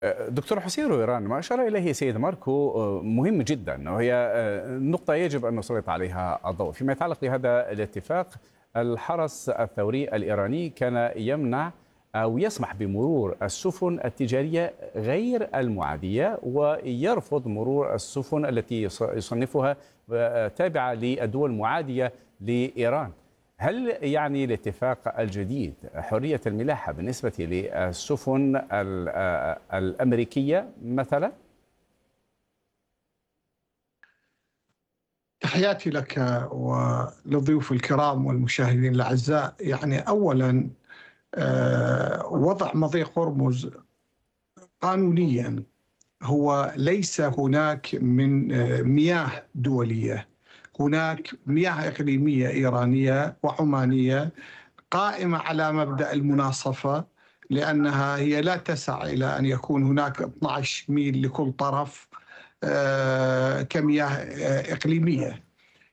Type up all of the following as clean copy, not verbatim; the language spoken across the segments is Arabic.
دكتور حسين إيران، ما أشار إليه سيد ماركو مهم جدا، وهي نقطة يجب أن نسلط عليها الضوء فيما يتعلق بهذا الاتفاق. الحرس الثوري الإيراني كان يمنع أو يسمح بمرور السفن التجارية غير المعادية، ويرفض مرور السفن التي يصنفها تابعة للدول المعادية لإيران. هل يعني الاتفاق الجديد حرية الملاحة بالنسبة للسفن الأمريكية مثلا؟ تحياتي لك وللضيوف الكرام والمشاهدين الأعزاء. يعني أولا وضع مضيق هرمز قانونيا هو ليس هناك من مياه دولية، هناك مياه إقليمية إيرانية وعمانية قائمة على مبدأ المناصفة، لأنها هي لا تسع إلى أن يكون هناك 12 ميل لكل طرف كمياه إقليمية.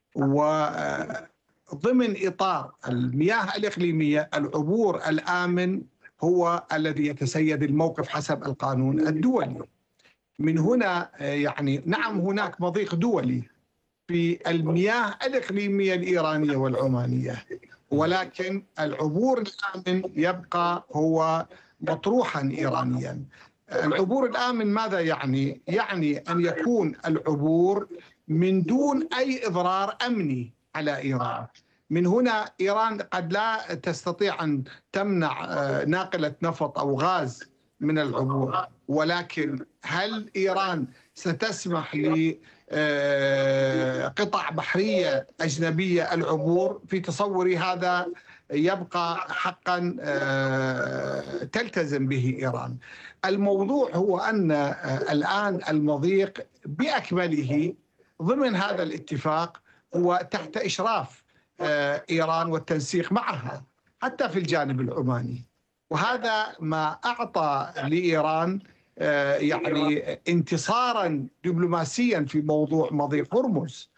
وضمن إطار المياه الإقليمية العبور الآمن هو الذي يتسيد الموقف حسب القانون الدولي. من هنا يعني نعم هناك مضيق دولي في المياه الإقليمية الإيرانية والعمانية، ولكن العبور الآمن يبقى هو مطروحا إيرانيا. العبور الآمن ماذا يعني؟ يعني أن يكون العبور من دون أي إضرار أمني على إيران. من هنا إيران قد لا تستطيع أن تمنع ناقلة نفط أو غاز من العبور، ولكن هل إيران ستسمح لقطع بحرية أجنبية العبور؟ في تصوري هذا يبقى حقا تلتزم به إيران. الموضوع هو أن الآن المضيق بأكمله ضمن هذا الاتفاق هو تحت إشراف إيران والتنسيق معها حتى في الجانب العماني، وهذا ما أعطى لإيران يعني انتصارا دبلوماسيا في موضوع مضيق هرمز.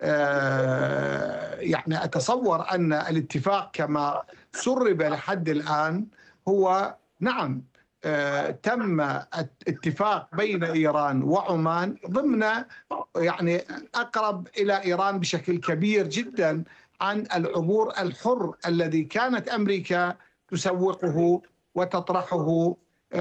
يعني أتصور أن الاتفاق كما سرب لحد الآن هو نعم تم اتفاق بين إيران وعمان ضمن يعني أقرب إلى إيران بشكل كبير جدا عن العبور الحر الذي كانت أمريكا تسوقه وتطرحه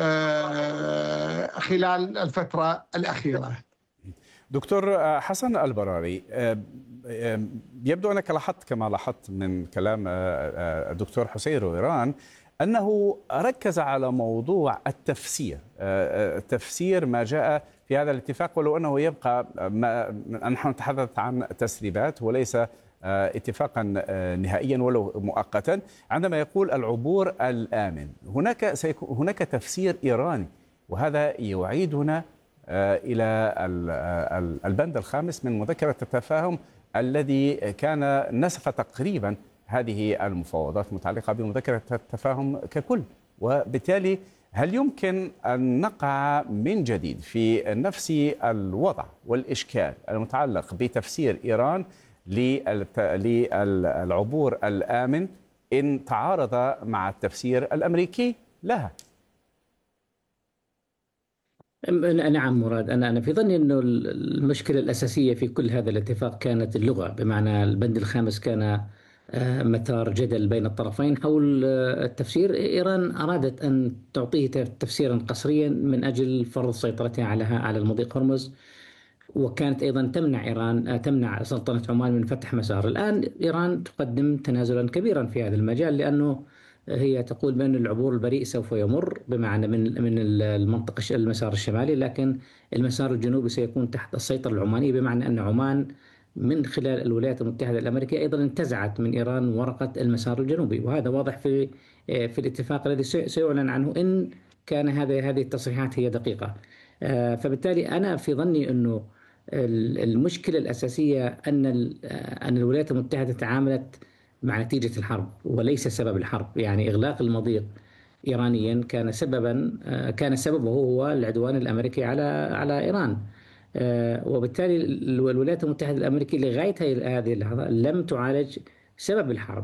خلال الفترة الأخيرة. دكتور حسن البراري، يبدو أنك لاحظت كما لاحظت من كلام الدكتور حسين إيران أنه ركز على موضوع التفسير، تفسير ما جاء في هذا الاتفاق، ولو أنه يبقى نحن نتحدث عن تسريبات وليس اتفاقا نهائيا ولو مؤقتا. عندما يقول العبور الآمن هناك تفسير إيراني، وهذا يعيدنا إلى البند الخامس من مذكرة التفاهم الذي كان نسف تقريبا هذه المفاوضات المتعلقة بمذكرة التفاهم ككل. وبالتالي هل يمكن أن نقع من جديد في نفس الوضع والإشكال المتعلق بتفسير إيران للعبور الآمن إن تعارض مع التفسير الأمريكي لها؟ نعم مراد، أنا في ظني أنه المشكلة الأساسية في كل هذا الاتفاق كانت اللغة، بمعنى البند الخامس كان مثار جدل بين الطرفين حول التفسير. إيران أرادت أن تعطيه تفسيرا قصريا من أجل فرض سيطرتها على المضيق هرمز، وكانت أيضا تمنع سلطنة عمان من فتح مسار. الآن إيران تقدم تنازلا كبيرا في هذا المجال، لأنه هي تقول بأن العبور البريء سوف يمر بمعنى من المنطقة المسار الشمالي، لكن المسار الجنوبي سيكون تحت السيطرة العمانية، بمعنى أن عمان من خلال الولايات المتحدة الأمريكية أيضا انتزعت من إيران ورقة المسار الجنوبي، وهذا واضح في الاتفاق الذي سيعلن عنه إن كان هذه التصريحات هي دقيقة. فبالتالي أنا في ظني أنه المشكلة الأساسية أن الولايات المتحدة تعاملت مع نتيجة الحرب وليس سبب الحرب. يعني إغلاق المضيق إيرانيا كان سببه هو العدوان الأمريكي على إيران، وبالتالي الولايات المتحدة الأمريكية لغاية هذه اللحظة لم تعالج سبب الحرب.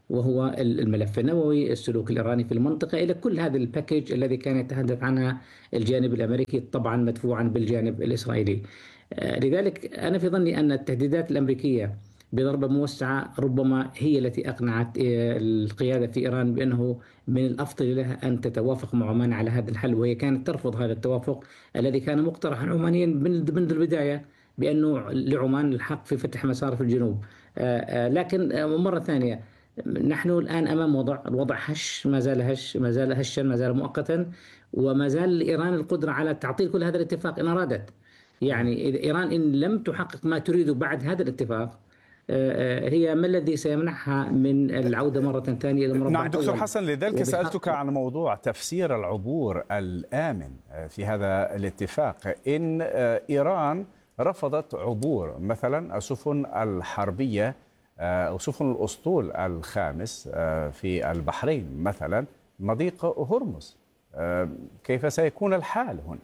وهو الملف النووي، السلوك الإيراني في المنطقة، إلى كل هذا الباكيج الذي كان يتحدث عنها الجانب الأمريكي، طبعا مدفوعا بالجانب الإسرائيلي. لذلك أنا في ظني أن التهديدات الأمريكية بضربة موسعة ربما هي التي أقنعت القيادة في إيران بأنه من الأفضل لها أن تتوافق مع عمان على هذا الحل، وهي كانت ترفض هذا التوافق الذي كان مقترحا عمانيا منذ البداية، بأنه لعمان الحق في فتح مسار في الجنوب. لكن مرة ثانية نحن الآن أمام الوضع هش، ما زال هش، ما زال هشا، ما زال مؤقتا، وما زال لإيران القدرة على تعطيل كل هذا الاتفاق إن أرادت. يعني إذا إيران إن لم تحقق ما تريد بعد هذا الاتفاق، هي ما الذي سيمنعها من العودة مرة ثانية إلى مربع نعم دكتور أول؟ حسن، لذلك سألتك عن موضوع تفسير العبور الآمن في هذا الاتفاق. إن إيران رفضت عبور مثلا السفن الحربية أو سفن الأسطول الخامس في البحرين مثلا مضيق هرمز، كيف سيكون الحال هنا؟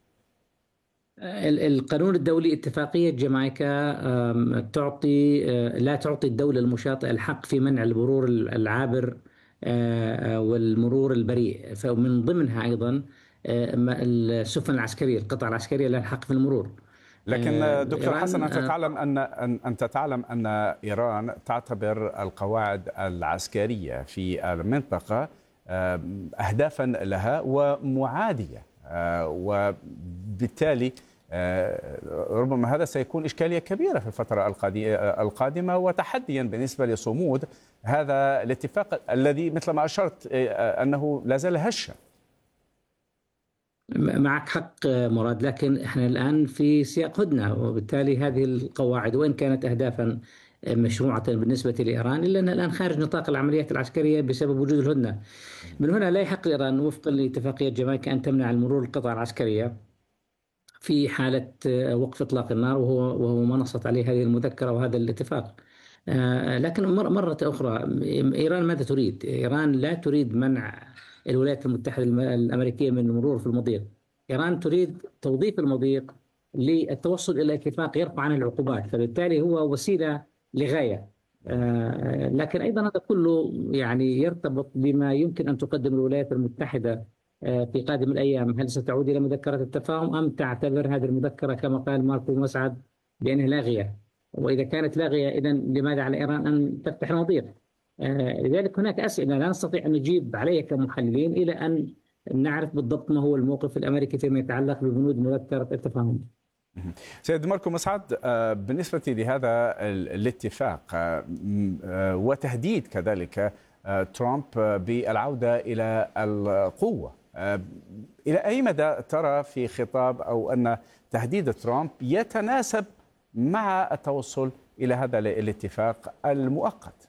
القانون الدولي اتفاقية جامايكا لا تعطي الدولة المشاطئة الحق في منع المرور العابر والمرور البريء، فمن ضمنها أيضا السفن العسكرية، القطع العسكرية لها الحق في المرور. لكن دكتور حسن، أنت تعلم أن إيران تعتبر القواعد العسكرية في المنطقة أهدافا لها ومعادية، وبالتالي ربما هذا سيكون إشكالية كبيرة في الفترة القادمة، وتحديا بالنسبة لصمود هذا الاتفاق الذي مثل ما أشرت أنه لا زال هشا. معك حق مراد، لكن احنا الآن في سياق هدنة، وبالتالي هذه القواعد وإن كانت أهدافا مشروعة بالنسبة لإيران، إلا أنها الآن خارج نطاق العمليات العسكرية بسبب وجود الهدنة. من هنا لا يحق لإيران وفقا لاتفاقية جامايكا أن تمنع المرور القطع العسكرية في حالة وقف إطلاق النار، وهو ما نصت عليه هذه المذكرة وهذا الاتفاق. لكن مرة أخرى، إيران ماذا تريد؟ إيران لا تريد منع الولايات المتحدة الأمريكية من المرور في المضيق. إيران تريد توظيف المضيق للتوصل إلى اتفاق يرفع عنه العقوبات، فبالتالي هو وسيلة لغاية. لكن أيضا هذا كله يعني يرتبط بما يمكن أن تقدم الولايات المتحدة في قادم الأيام. هل ستعود إلى مذكرة التفاهم أم تعتبر هذه المذكرة كما قال ماركو مسعد بأنها لاغية؟ وإذا كانت لاغية، إذن لماذا على إيران أن تفتح المضيق؟ لذلك هناك أسئلة لا نستطيع أن نجيب عليها كمحللين إلى أن نعرف بالضبط ما هو الموقف الأمريكي فيما يتعلق ببنود مذكرة التفاهم. سيد ماركو مسعد، بالنسبة لهذا الاتفاق وتهديد كذلك ترامب بالعودة إلى القوة، إلى أي مدى ترى في خطاب أو أن تهديد ترامب يتناسب مع التوصل إلى هذا الاتفاق المؤقت؟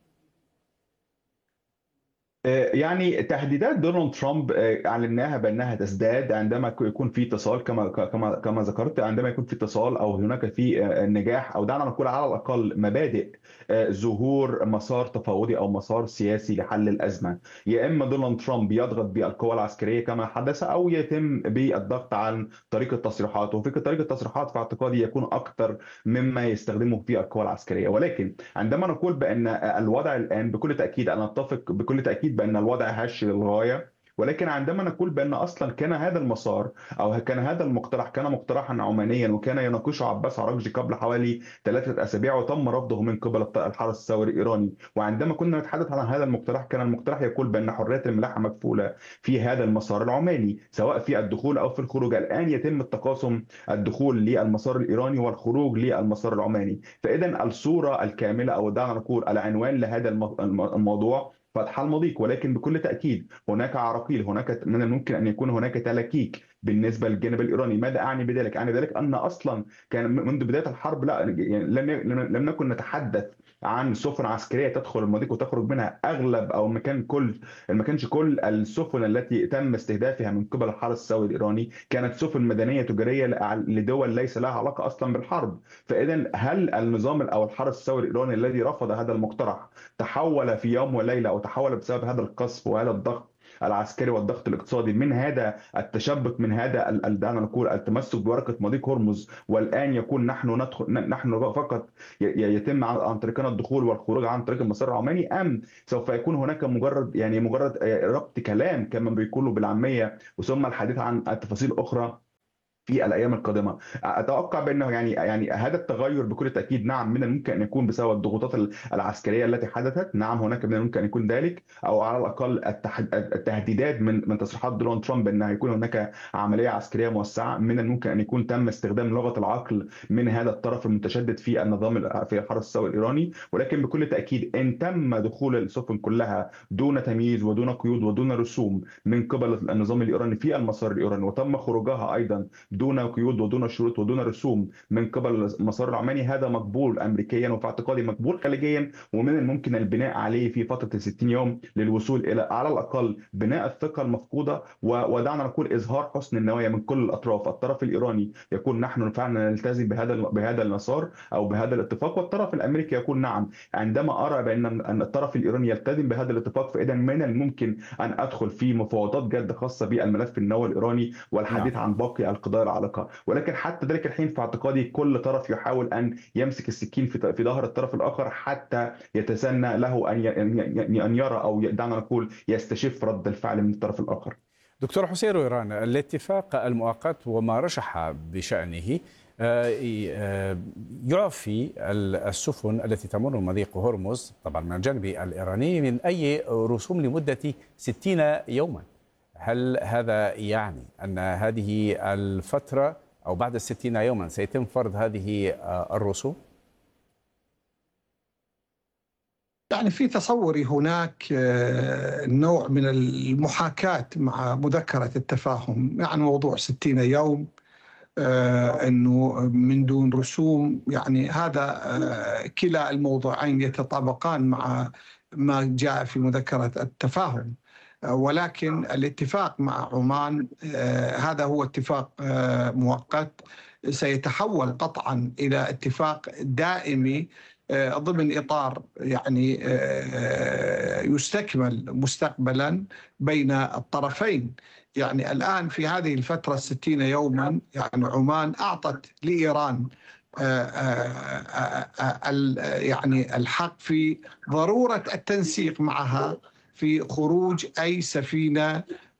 يعني تهديدات دونالد ترامب اعلناها بانها تزداد عندما يكون في اتصال، كما ذكرت، عندما يكون في اتصال او هناك في نجاح، او دعنا نقول على الاقل مبادئ ظهور مسار تفاوضي او مسار سياسي لحل الازمه. يا اما دونالد ترامب يضغط بالقوى العسكريه كما حدث، او يتم بالضغط عن طريق التصريحات، وفكره طريق التصريحات في اعتقادي يكون اكثر مما يستخدمه في القوى العسكريه. ولكن عندما نقول بان الوضع الان بكل تاكيد، انا اتفق بكل تاكيد بأن الوضع هش للغاية، ولكن عندما نقول بأن أصلا كان هذا المسار أو كان هذا المقترح كان مقترحا عمانيا، وكان يناقشه عباس عراقجي قبل حوالي 3 أسابيع، وتم رفضه من قبل الحرس الثوري الإيراني. وعندما كنا نتحدث عن هذا المقترح، كان المقترح يقول بأن حرية الملاحة مكفولة في هذا المسار العماني، سواء في الدخول أو في الخروج. الآن يتم التقاسم، الدخول للمسار الإيراني والخروج للمسار العماني. فإذا الصورة الكاملة، أو دعنا نقول العنوان لهذا الموضوع، فتح المضيق. ولكن بكل تأكيد هناك عراقيل، هناك من الممكن أن يكون هناك تلاكيك بالنسبة للجانب الإيراني. ماذا أعني بذلك؟ أعني ذلك أن أصلا كان منذ بداية الحرب يعني لم نكن نتحدث عن سفن عسكرية تدخل المضيق وتخرج منها. أغلب أو ما كانش كل السفن التي تم استهدافها من قبل الحرس الثوري الإيراني كانت سفن مدنية تجارية لدول ليس لها علاقة أصلا بالحرب. فإذا هل النظام أو الحرس الثوري الإيراني الذي رفض هذا المقترح تحول في يوم وليلة، أو تحول بسبب هذا القصف وهذا الضغط العسكري والضغط الاقتصادي من هذا التشبث، من هذا دعنا نقول التمسك بورقة مضيق هرمز، والآن يكون نحن فقط يتم عن طريقنا الدخول والخروج عن طريق المسار العماني، أم سوف يكون هناك مجرد ربط كلام كما بيقولوا بالعامية، وثم الحديث عن تفاصيل أخرى في الايام القادمه. اتوقع بانه يعني هذا التغير بكل تاكيد نعم من الممكن ان يكون بسبب الضغوطات العسكريه التي حدثت، نعم هناك من الممكن ان يكون ذلك، او على الاقل التهديدات من تصريحات دونالد ترامب ان هيكون هناك عمليه عسكريه موسعه، من الممكن ان يكون تم استخدام لغه العقل من هذا الطرف المتشدد في النظام في الحرس الثوري الايراني. ولكن بكل تاكيد ان تم دخول السفن كلها دون تمييز ودون قيود ودون رسوم من قبل النظام الايراني في المسار الايراني، وتم خروجها ايضا دون قيود ودون شروط ودون رسوم من قبل المسار العماني، هذا مقبول امريكيا وفي اعتقادي مقبول خليجيا، ومن الممكن البناء عليه في فتره 60 يوم للوصول الى على الاقل بناء الثقه المفقوده، ودعنا نقول اظهار حسن النوايا من كل الاطراف. الطرف الايراني يقول نحن فعلا نلتزم بهذا المسار او بهذا الاتفاق، والطرف الامريكي يقول نعم. عندما ارى بان الطرف الايراني يلتزم بهذا الاتفاق، فاذا من الممكن ان ادخل في مفاوضات جد خاصه بالملف النووي الايراني والحديث عن باقي القضايا العالقه. ولكن حتى ذلك الحين في اعتقادي كل طرف يحاول ان يمسك السكين في ظهر الطرف الاخر حتى يتسنى له ان يرى او دعنا نقول يستشف رد الفعل من الطرف الاخر. دكتور حسين رويران، الاتفاق المؤقت وما رشح بشأنه يعفي السفن التي تمر مضيق هرمز طبعا من الجانب الإيراني من أي رسوم لمدة 60 يوما. هل هذا يعني أن هذه الفترة أو بعد 60 يوما سيتم فرض هذه الرسوم؟ يعني في تصوري هناك نوع من المحاكاة مع مذكرة التفاهم، يعني موضوع 60 يوم أنه من دون رسوم، يعني هذا كلا الموضوعين يتطابقان مع ما جاء في مذكرة التفاهم. ولكن الاتفاق مع عمان هذا هو اتفاق مؤقت، سيتحول قطعا إلى اتفاق دائمي ضمن إطار يعني يستكمل مستقبلا بين الطرفين. يعني الآن في هذه الفترة 60 يوما يعني عمان أعطت لإيران يعني الحق في ضرورة التنسيق معها في خروج أي سفينة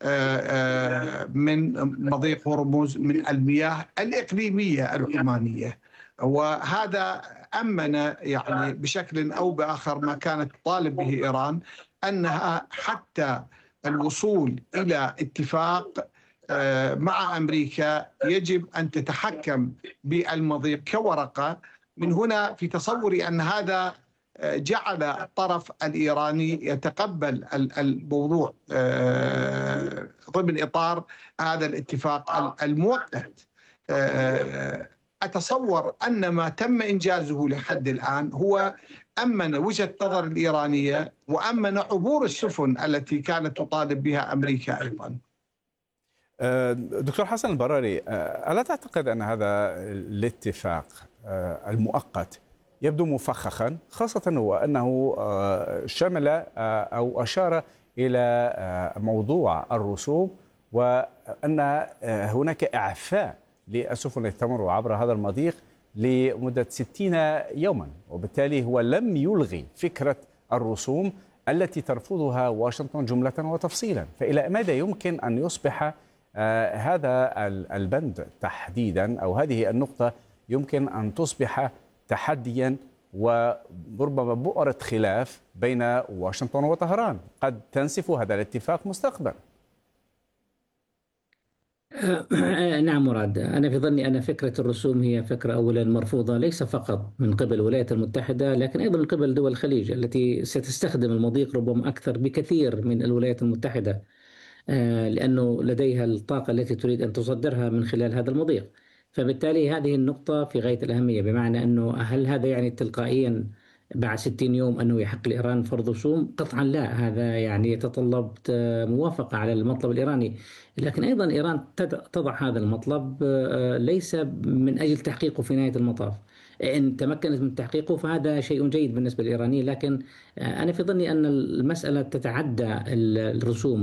من مضيق هرمز من المياه الإقليمية العمانية، وهذا أمن يعني بشكل أو بآخر ما كانت تطالب به إيران، أنها حتى الوصول إلى اتفاق مع أمريكا يجب أن تتحكم بالمضيق كورقة. من هنا في تصوري أن هذا جعل الطرف الإيراني يتقبل الموضوع ضمن إطار هذا الاتفاق المؤقت. أتصور أن ما تم إنجازه لحد الآن هو أمن وجهة نظر الإيرانية وأمن عبور السفن التي كانت تطالب بها أمريكا أيضا. دكتور حسن البراري، ألا تعتقد أن هذا الاتفاق المؤقت يبدو مفخخا، خاصة وأنه شمل أو أشار إلى موضوع الرسوم، وأن هناك إعفاء للسفن التي تمر عبر هذا المضيق لمدة 60 يوما، وبالتالي هو لم يلغي فكرة الرسوم التي ترفضها واشنطن جملة وتفصيلا. فإلى ماذا يمكن أن يصبح هذا البند تحديدا أو هذه النقطة يمكن أن تصبح تحديا وربما بؤرة خلاف بين واشنطن وطهران قد تنسف هذا الاتفاق مستقبلا؟ نعم مراد، أنا في ظني أن فكرة الرسوم هي فكرة أولا مرفوضة ليس فقط من قبل الولايات المتحدة لكن أيضا من قبل دول الخليج التي ستستخدم المضيق ربما أكثر بكثير من الولايات المتحدة، لأنه لديها الطاقة التي تريد أن تصدرها من خلال هذا المضيق. فبالتالي هذه النقطة في غاية الأهمية، بمعنى أنه هل هذا يعني تلقائيا بعد 60 يوم أنه يحق لإيران فرض رسوم؟ قطعا لا، هذا يعني يتطلب موافقة على المطلب الإيراني. لكن أيضا إيران تضع هذا المطلب ليس من أجل تحقيقه في نهاية المطاف. إن تمكنت من تحقيقه فهذا شيء جيد بالنسبة للإيرانيين، لكن أنا في ظني أن المسألة تتعدى الرسوم.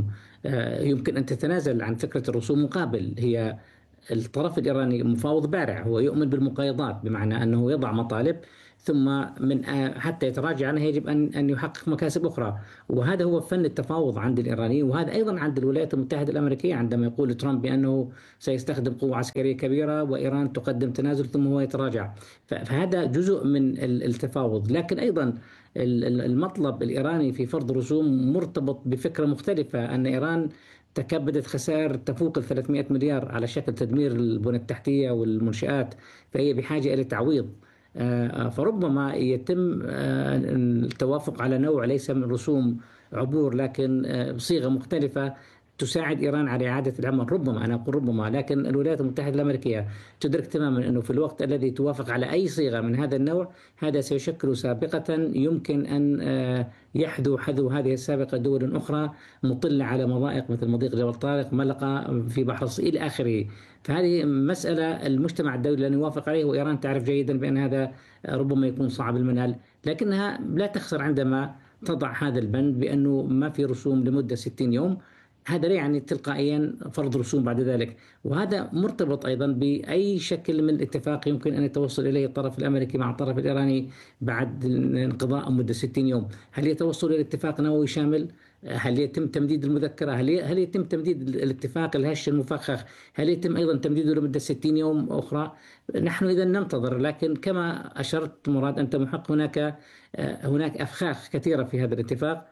يمكن أن تتنازل عن فكرة الرسوم مقابل. هي الطرف الإيراني مفاوض بارع، هو يؤمن بالمقايضات، بمعنى أنه يضع مطالب ثم من حتى يتراجع عنها يجب أن يحقق مكاسب أخرى. وهذا هو فن التفاوض عند الإيرانيين، وهذا أيضا عند الولايات المتحدة الأمريكية عندما يقول ترامب بأنه سيستخدم قوة عسكرية كبيرة وإيران تقدم تنازل ثم هو يتراجع. فهذا جزء من التفاوض. لكن أيضا المطلب الإيراني في فرض رسوم مرتبط بفكرة مختلفة، أن إيران تكبدت خسائر تفوق 300 مليار على شكل تدمير البنى التحتية والمنشآت، فهي بحاجة إلى تعويض. فربما يتم التوافق على نوع ليس من رسوم عبور، لكن بصيغة مختلفة تساعد إيران على إعادة العمل. ربما، أنا أقول ربما، لكن الولايات المتحدة الأمريكية تدرك تماما أنه في الوقت الذي توافق على أي صيغة من هذا النوع، هذا سيشكل سابقة يمكن أن حذو هذه السابقة دول أخرى مطلة على مضائق مثل مضيق جبل طارق، ملقا في بحر الصين إلى آخره. فهذه مسألة المجتمع الدولي لن يوافق عليه، وإيران تعرف جيدا بأن هذا ربما يكون صعب المنال، لكنها لا تخسر عندما تضع هذا البند بأنه ما في رسوم لمدة 60 يوم. هذا لا يعني تلقائيا فرض رسوم بعد ذلك، وهذا مرتبط أيضا بأي شكل من الاتفاق يمكن أن يتوصل إليه الطرف الأمريكي مع الطرف الإيراني بعد انقضاء مدة 60 يوم. هل يتوصل إلى اتفاق نووي شامل؟ هل يتم تمديد المذكرة؟ هل يتم تمديد الاتفاق الهش المفخخ؟ هل يتم أيضا تمديده لمدة 60 يوم أخرى؟ نحن إذا ننتظر، لكن كما أشرت مراد أنت محق، هناك أفخاخ كثيرة في هذا الاتفاق،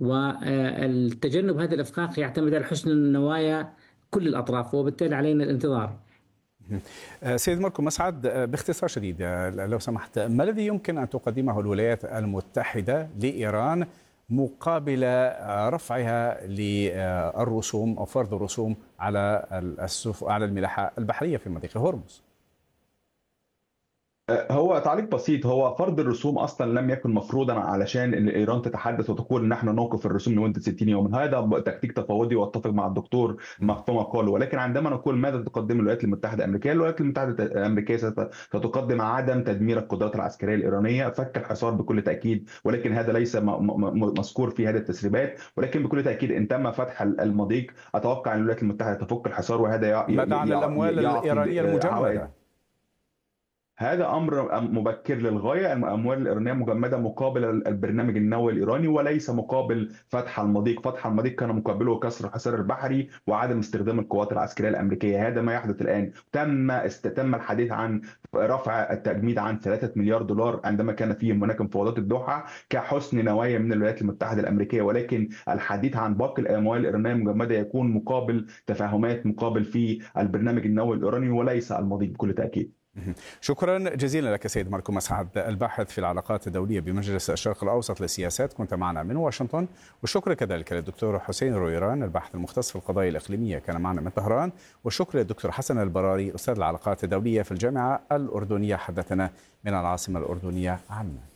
والتجنب هذا الإفخاخ يعتمد على حسن النوايا كل الأطراف، وبالتالي علينا الانتظار. سيد ماركو مسعد، باختصار شديد لو سمحت، ما الذي يمكن أن تقدمه الولايات المتحدة لإيران مقابل رفعها للرسوم أو فرض الرسوم على الملاحة البحرية في مضيق هرمز؟ هو تعليق بسيط. هو فرض الرسوم اصلا لم يكن مفروضا علشان ايران تتحدث وتقول ان احنا نوقف الرسوم لمده 60 يوم. هذا تكتيك تفاوضي، واتفق مع الدكتور فيما قاله. ولكن عندما نقول ماذا تقدم الولايات المتحده الامريكيه، الولايات المتحده الامريكيه ستقدم عدم تدمير القدرات العسكريه الايرانيه، فك الحصار بكل تاكيد، ولكن هذا ليس مذكور في هذه التسريبات. ولكن بكل تاكيد ان تم فتح المضيق، اتوقع ان الولايات المتحده تفك الحصار، وهذا ماذا عن الاموال الايرانيه المجمده؟ هذا امر مبكر للغايه. الاموال الايرانيه مجمده مقابل البرنامج النووي الايراني، وليس مقابل فتح المضيق. فتح المضيق كان مقابله كسر الحصار البحري وعدم استخدام القوات العسكريه الامريكيه. هذا ما يحدث الان. تم الحديث عن رفع التجميد عن 3 مليار دولار عندما كان فيه هناك مفاوضات الدوحه كحسن نوايا من الولايات المتحده الامريكيه، ولكن الحديث عن باقي الاموال الايرانيه المجمده يكون مقابل تفاهمات، مقابل في البرنامج النووي الايراني وليس المضيق بكل تاكيد. شكرا جزيلا لك سيد ماركو مسعد، الباحث في العلاقات الدولية بمجلس الشرق الأوسط للسياسات، كنت معنا من واشنطن. والشكر كذلك للدكتور حسين رويران، الباحث المختص في القضايا الإقليمية، كان معنا من طهران. والشكر للدكتور حسن البراري، أستاذ العلاقات الدولية في الجامعة الأردنية، حدثنا من العاصمة الأردنية عمان.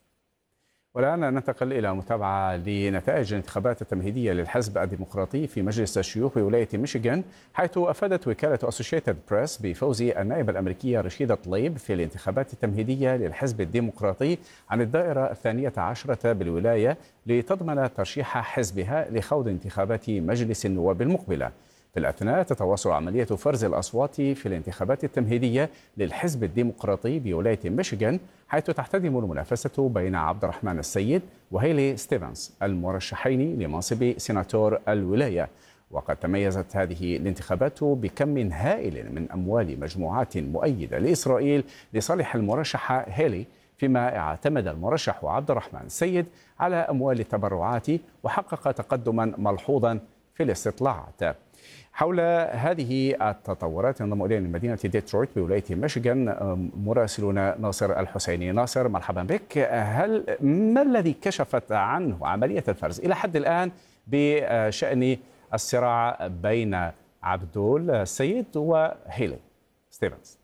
والآن ننتقل إلى متابعة لنتائج الانتخابات التمهيدية للحزب الديمقراطي في مجلس الشيوخ بولاية ميشيغان، حيث أفادت وكالة أسوشيتد بريس بفوز النائبة الأمريكية رشيدة طليب في الانتخابات التمهيدية للحزب الديمقراطي عن الدائرة 12 بالولاية، لتضمن ترشيح حزبها لخوض انتخابات مجلس النواب المقبلة. في الأثناء تتواصل عملية فرز الأصوات في الانتخابات التمهيدية للحزب الديمقراطي بولاية ميشيغان، حيث تحتدم المنافسة بين عبد الرحمن السيد وهيلي ستيفنز المرشحين لمنصب سيناتور الولاية. وقد تميزت هذه الانتخابات بكم هائل من أموال مجموعات مؤيدة لإسرائيل لصالح المرشحة هيلي، فيما اعتمد المرشح عبد الرحمن السيد على أموال التبرعات وحقق تقدما ملحوظا في الاستطلاعات. حول هذه التطورات انضم الينا من مدينه ديترويت بولايه ميشيغان مراسلنا ناصر الحسيني. ناصر، مرحبا بك. ما الذي كشفت عنه عمليه الفرز الى حد الان بشان الصراع بين عبدول السيد وهيلي ستيفنز؟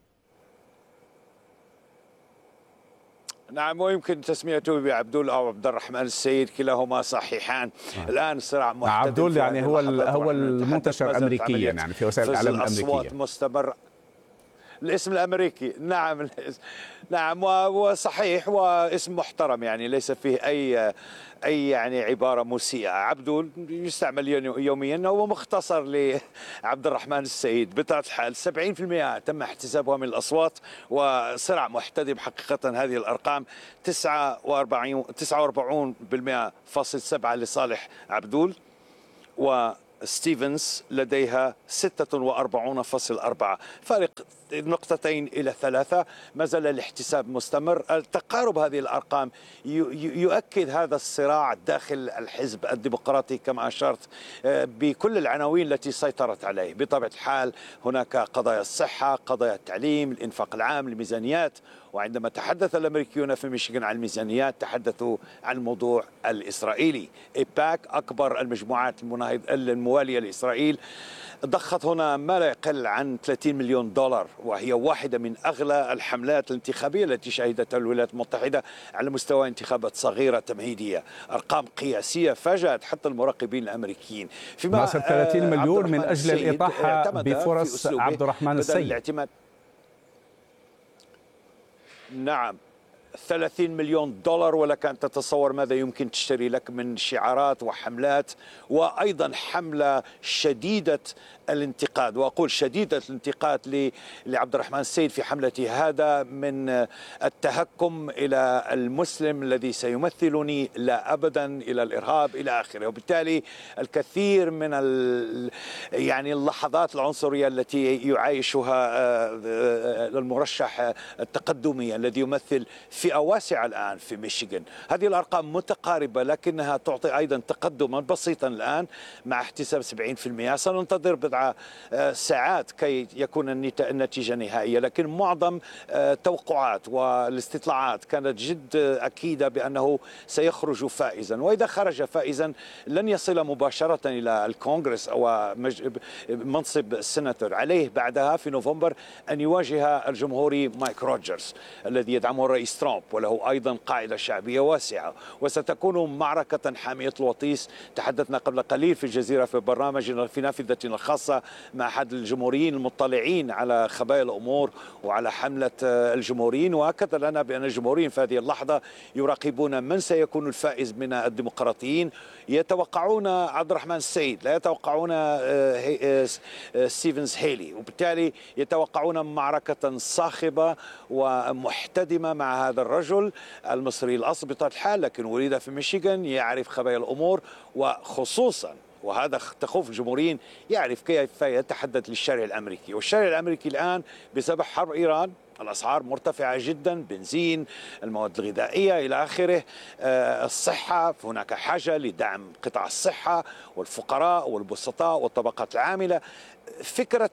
نعم، ويمكن تسميته بعبدول أو عبد الرحمن السيد، كلاهما صحيحان. الآن صراع محتدم. عبدول يعني هو المنتشر أمريكيا، يعني في وسائل الإعلام الأمريكية. مستمر. الاسم الأمريكي. نعم نعم، وصحيح، واسم محترم يعني ليس فيه أي يعني عبارة مسيئة. عبدول يستعمل يوميا، هو مختصر لعبد الرحمن السيد. بطبيعة الحال 70% تم احتسابها من الأصوات، وصراع محتدم حقيقة. هذه الأرقام 49.7% لصالح عبدول، وستيفنز لديها 46.4%، فارق نقطتين إلى 3. ما زال الاحتساب مستمر. تقارب هذه الأرقام يؤكد هذا الصراع داخل الحزب الديمقراطي كما أشرت، بكل العناوين التي سيطرت عليه. بطبيعة الحال هناك قضايا الصحة، قضايا التعليم، الإنفاق العام، الميزانيات. وعندما تحدث الأمريكيون في ميشيغان عن الميزانيات تحدثوا عن الموضوع الإسرائيلي. إيباك أكبر المجموعات الموالية لإسرائيل ضخت هنا ما لا يقل عن 30 مليون دولار، وهي واحدة من أغلى الحملات الانتخابية التي شهدتها الولايات المتحدة على مستوى انتخابات صغيرة تمهيدية. أرقام قياسية فاجأت حتى المراقبين الأمريكيين. فيما 30 مليون من أجل الإطاحة بفرص عبد الرحمن السيد. نعم، 30 مليون دولار، ولك أن تتصور ماذا يمكن تشتري لك من شعارات وحملات، وأيضا حملة شديدة الانتقاد، وأقول شديدة الانتقاد لعبد الرحمن السيد في حملته هذا من التهكم إلى المسلم الذي سيمثلني لا أبدا، إلى الإرهاب إلى آخره. وبالتالي الكثير من يعني اللحظات العنصرية التي يعايشها المرشح التقدمي الذي يمثل فئة واسعة الآن في ميشيغان. هذه الأرقام متقاربة، لكنها تعطي أيضا تقدما بسيطا الآن مع احتساب 70%. سننتظر بضع ساعات كي يكون النتيجة نهائية، لكن معظم التوقعات والاستطلاعات كانت جد أكيدة بأنه سيخرج فائزا، وإذا خرج فائزا لن يصل مباشرة إلى الكونغرس أو منصب السناتور. عليه بعدها في نوفمبر أن يواجه الجمهوري مايك روجرز الذي يدعمه الرئيس ترامب، وله أيضا قاعدة شعبية واسعة، وستكون معركة حامية الوطيس. تحدثنا قبل قليل في الجزيرة في برنامج في نافذتنا الخاصة مع أحد الجمهوريين المطلعين على خبايا الأمور وعلى حملة الجمهوريين، وأكد لنا بأن الجمهوريين في هذه اللحظة يراقبون من سيكون الفائز من الديمقراطيين. يتوقعون عبد الرحمن السيد، لا يتوقعون ستيفنز هيلي، وبالتالي يتوقعون معركة صاخبة ومحتدمة مع هذا الرجل المصري الأصل بطبيعة الحال، لكن ولد في ميشيغان، يعرف خبايا الأمور، وخصوصا وهذا تخوف الجمهوريين يعرف كيف يتحدث للشارع الأمريكي. والشارع الأمريكي الآن بسبب حرب إيران الأسعار مرتفعة جدا، بنزين، المواد الغذائية إلى آخره، الصحة، هناك حاجة لدعم قطاع الصحة والفقراء والبسطاء والطبقات العاملة. فكرة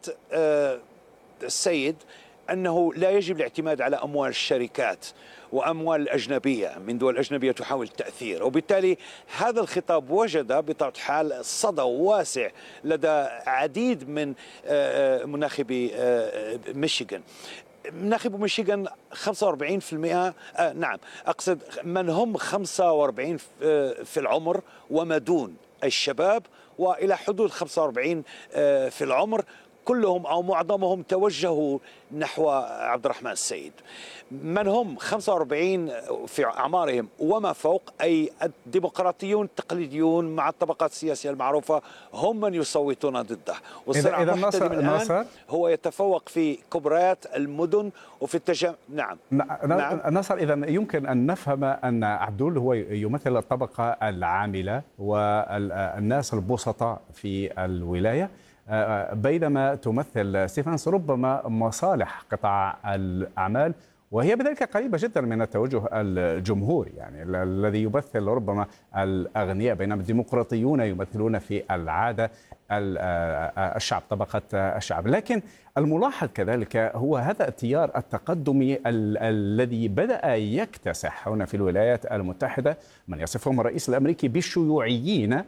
السيد أنه لا يجب الاعتماد على أموال الشركات وأموال الأجنبية من دول أجنبية تحاول التأثير، وبالتالي هذا الخطاب وجد بطبيعة الحال صدى واسع لدى عديد من مناخبي ميشيغان. مناخب ميشيغان 45%، نعم أقصد من هم 45 في العمر وما دون، الشباب وإلى حدود 45 في العمر، كلهم أو معظمهم توجهوا نحو عبد الرحمن السيد. من هم 45 في أعمارهم وما فوق، أي الديمقراطيون التقليديون مع الطبقات السياسية المعروفة، هم من يصوتون ضده. والصراع المحتدم الآن هو يتفوق في كبريات المدن وفي التجمع. نعم نصر، إذا يمكن أن نفهم أن عبدول هو يمثل الطبقة العاملة والناس البسطاء في الولاية، بينما تمثل ستيفنز ربما مصالح قطاع الأعمال، وهي بذلك قريبة جدا من التوجه الجمهوري، يعني الذي يمثل ربما الأغنياء، بينما الديمقراطيون يمثلون في العادة الشعب، طبقة الشعب. لكن الملاحظ كذلك هو هذا التيار التقدمي الذي بدأ يكتسح هنا في الولايات المتحدة، من يصفهم الرئيس الأمريكي بالشيوعيين،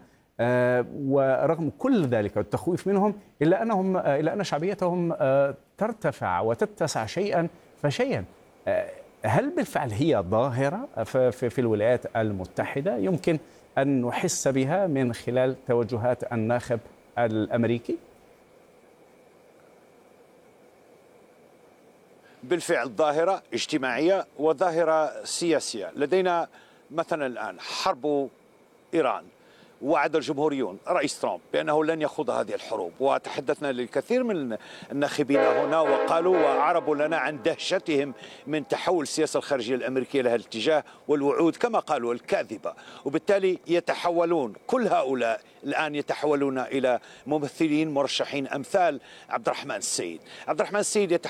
ورغم كل ذلك والتخويف منهم إلا أن شعبيتهم ترتفع وتتسع شيئا فشيئا. هل بالفعل هي ظاهرة في الولايات المتحدة يمكن أن نحس بها من خلال توجهات الناخب الأمريكي؟ بالفعل ظاهرة اجتماعية وظاهرة سياسية. لدينا مثلا الآن حرب إيران، وعد الجمهوريون رئيس ترامب بأنه لن يخوض هذه الحروب، وتحدثنا للكثير من الناخبين هنا وقالوا وعربوا لنا عن دهشتهم من تحول السياسة الخارجية الأمريكية لهذا الاتجاه والوعود كما قالوا الكاذبة، وبالتالي يتحولون كل هؤلاء الآن يتحولون إلى ممثلين مرشحين أمثال عبد الرحمن السيد. عبد الرحمن السيد